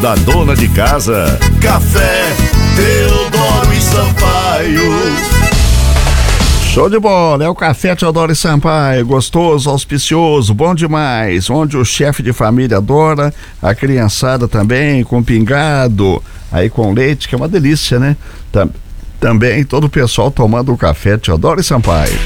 da dona de casa. Café Teodoro e Sampaio. Show de bola, é o Café Teodoro e Sampaio, gostoso, auspicioso, bom demais, onde o chefe de família adora, a criançada também, com pingado, aí com leite, que é uma delícia, né? Também todo o pessoal tomando o Café Teodoro e Sampaio.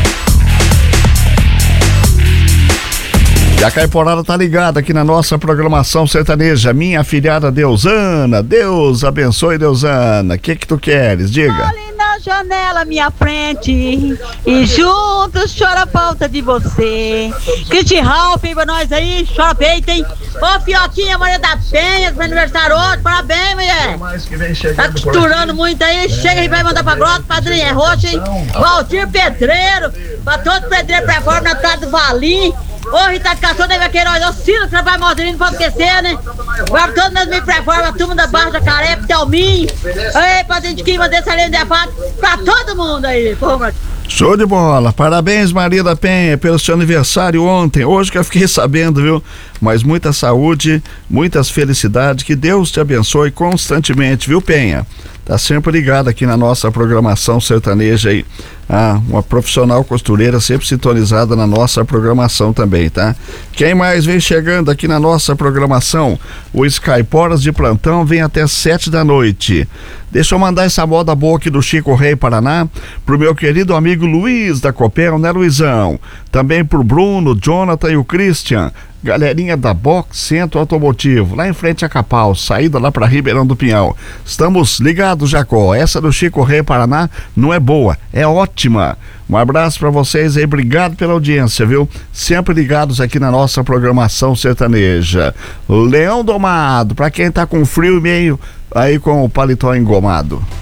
E a Caiporada tá ligada aqui na nossa programação sertaneja. Minha afilhada Deusana, Deus abençoe, Deusana. O que tu queres? Diga. Ali na janela, minha frente, e juntos chora a falta de você. Cristi Ralph, pra nós aí, chora peito, hein? Ô, Fioquinha, Maria da Penha, meu aniversário hoje, parabéns, mulher. Tá costurando muito aí, chega e vai mandar pra grota, Padrinho é roxo, hein? Valdir Pedreiro, pra todo pedreiro pra fora, na casa do Valim. Ô, Rita Caçou, David Queiroz, ô, Ciro, que trabalha Maldrinho, não pode esquecer, né? Agora todos nós me performam, a turma da Barra da Carepe, Thelminho, aí, Padrinho de Quima, desse além de fato, pra todo mundo aí, pô, Show de bola, parabéns Maria da Penha pelo seu aniversário ontem, hoje que eu fiquei sabendo, viu? Mas muita saúde, muitas felicidades, que Deus te abençoe constantemente, viu, Penha? Tá sempre ligado aqui na nossa programação sertaneja aí. Uma profissional costureira sempre sintonizada na nossa programação também, tá? Quem mais vem chegando aqui na nossa programação? O Skyporas de plantão vem até 7 da noite. Deixa eu mandar essa moda boa aqui do Chico Rei Paraná pro meu querido amigo Luiz da Copel, né, Luizão? Também pro Bruno, Jonathan e o Christian. Galerinha da Box Centro Automotivo, lá em frente a Capal, saída lá para Ribeirão do Pinhal. Estamos ligados, Jacó. Essa do Chico Rei Paraná não é boa, é ótima. Um abraço para vocês aí, obrigado pela audiência, viu? Sempre ligados aqui na nossa programação sertaneja. Leão Domado, para quem tá com frio e meio aí com o paletó engomado.